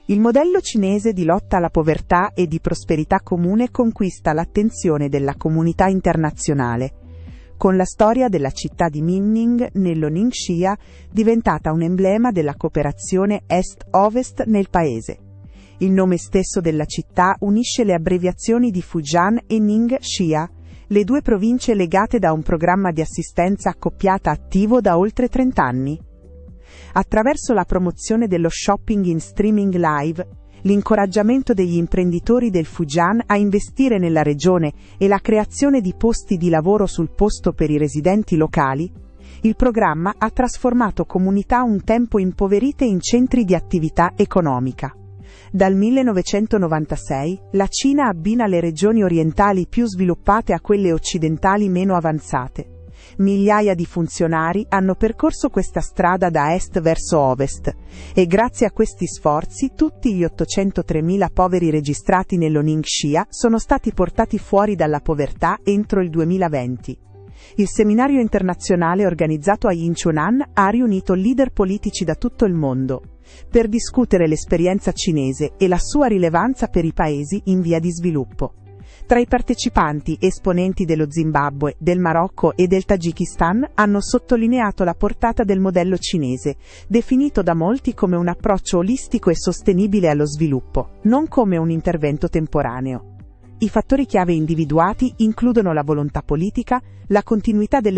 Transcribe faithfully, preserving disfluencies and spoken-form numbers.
Il modello cinese di lotta alla povertà e di prosperità comune conquista l'attenzione della comunità internazionale, con la storia della città di Minning nello Ningxia diventata un emblema della cooperazione est-ovest nel paese. Il nome stesso della città unisce le abbreviazioni di Fujian e Ningxia, le due province legate da un programma di assistenza accoppiata attivo da oltre trenta anni. Attraverso la promozione dello shopping in streaming live, l'incoraggiamento degli imprenditori del Fujian a investire nella regione e la creazione di posti di lavoro sul posto per i residenti locali, il programma ha trasformato comunità un tempo impoverite in centri di attività economica. Dal millenovecentonovantasei, la Cina abbina le regioni orientali più sviluppate a quelle occidentali meno avanzate. Migliaia di funzionari hanno percorso questa strada da est verso ovest, e grazie a questi sforzi tutti gli ottocentotremila poveri registrati nello Ningxia sono stati portati fuori dalla povertà entro il duemilaventi. Il seminario internazionale organizzato a Yinchuan ha riunito leader politici da tutto il mondo, per discutere l'esperienza cinese e la sua rilevanza per i paesi in via di sviluppo. Tra i partecipanti, esponenti dello Zimbabwe, del Marocco e del Tagikistan hanno sottolineato la portata del modello cinese, definito da molti come un approccio olistico e sostenibile allo sviluppo, non come un intervento temporaneo. I fattori chiave individuati includono la volontà politica, la continuità delle